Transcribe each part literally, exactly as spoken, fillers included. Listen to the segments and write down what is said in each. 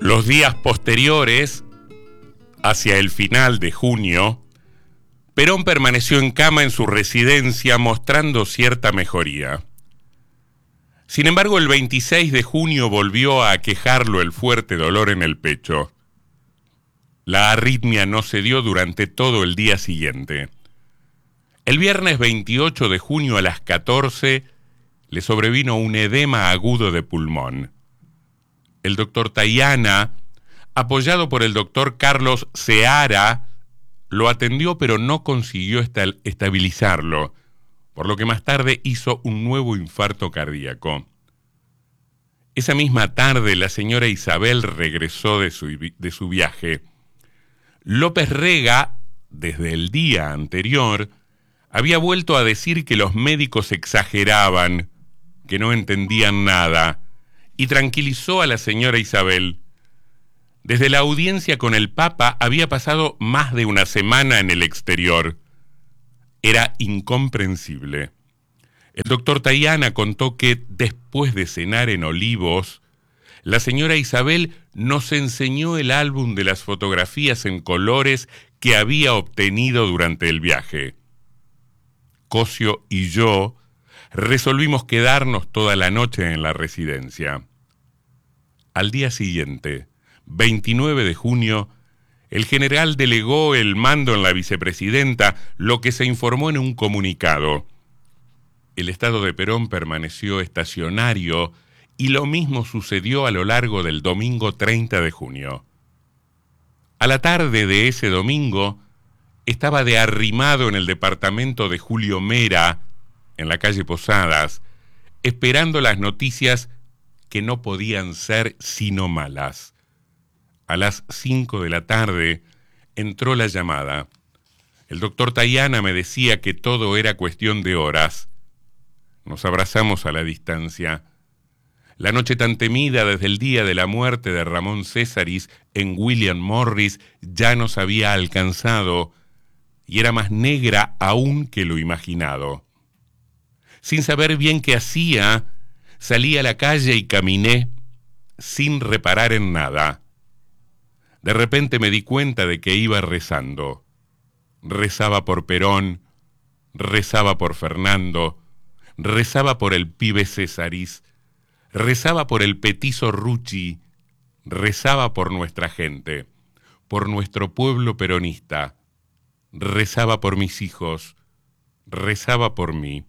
Los días posteriores, hacia el final de junio, Perón permaneció en cama en su residencia mostrando cierta mejoría. Sin embargo, el veintiséis de junio volvió a aquejarlo el fuerte dolor en el pecho. La arritmia no cedió durante todo el día siguiente. El viernes veintiocho de junio a las catorce le sobrevino un edema agudo de pulmón. El doctor Tayana, apoyado por el doctor Carlos Seara, lo atendió pero no consiguió estabilizarlo, por lo que más tarde hizo un nuevo infarto cardíaco. Esa misma tarde la señora Isabel regresó de su, de su viaje. López Rega, desde el día anterior, había vuelto a decir que los médicos exageraban, que no entendían nada, y tranquilizó a la señora Isabel. Desde la audiencia con el Papa había pasado más de una semana en el exterior. Era incomprensible. El doctor Tayana contó que después de cenar en Olivos, la señora Isabel nos enseñó el álbum de las fotografías en colores que había obtenido durante el viaje. Cosio y yo resolvimos quedarnos toda la noche en la residencia. Al día siguiente, veintinueve de junio, el general delegó el mando en la vicepresidenta, lo que se informó en un comunicado. El estado de Perón permaneció estacionario y lo mismo sucedió a lo largo del domingo treinta de junio. A la tarde de ese domingo, estaba de arrimado en el departamento de Julio Mera, en la calle Posadas, esperando las noticias que no podían ser sino malas. A las cinco de la tarde entró la llamada. El doctor Tayana me decía que todo era cuestión de horas. Nos abrazamos a la distancia. La noche tan temida desde el día de la muerte de Ramón Césaris en William Morris ya nos había alcanzado y era más negra aún que lo imaginado. Sin saber bien qué hacía, salí a la calle y caminé sin reparar en nada. De repente me di cuenta de que iba rezando. Rezaba por Perón, rezaba por Fernando, rezaba por el pibe Césaris, rezaba por el petizo Rucci, rezaba por nuestra gente, por nuestro pueblo peronista, rezaba por mis hijos, rezaba por mí.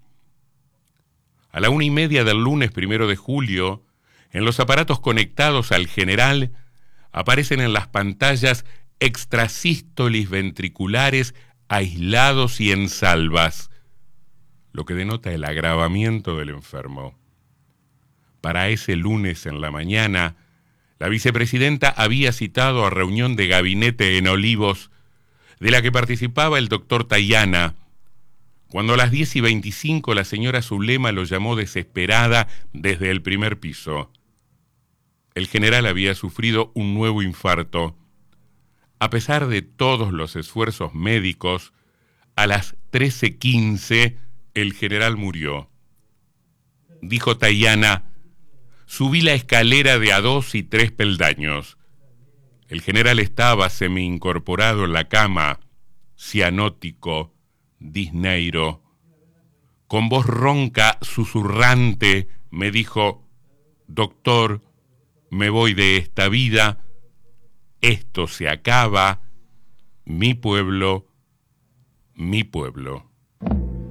A la una y media del lunes primero de julio, en los aparatos conectados al general, aparecen en las pantallas extrasístolis ventriculares aislados y en salvas, lo que denota el agravamiento del enfermo. Para ese lunes en la mañana, la vicepresidenta había citado a reunión de gabinete en Olivos, de la que participaba el doctor Tayana. Cuando a las diez y veinticinco la señora Zulema lo llamó desesperada desde el primer piso. El general había sufrido un nuevo infarto. A pesar de todos los esfuerzos médicos, a las trece quince el general murió. Dijo Tayana: subí la escalera de a dos y tres peldaños. El general estaba semi-incorporado en la cama, cianótico, disneiro. Con voz ronca, susurrante, me dijo: doctor, me voy de esta vida, esto se acaba, mi pueblo, mi pueblo.